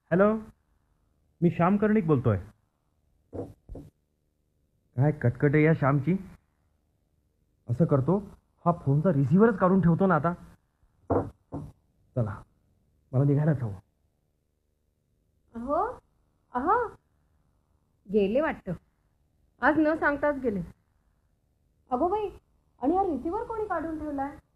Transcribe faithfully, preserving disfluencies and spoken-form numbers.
Hello, मी श्याम कर्णिक बोलतोय. काय कटकट आहे या श्यामची. असं करतो, हा फोनचा रिसिव्हरच काढून ठेवतो ना आता. चला, मला निघायलाच हवं. अहो अहो गेले वाटतं. आज न सांगताच गेले. अगो बाई, आणि हा रिसिव्हर कोणी काढून ठेवलाय?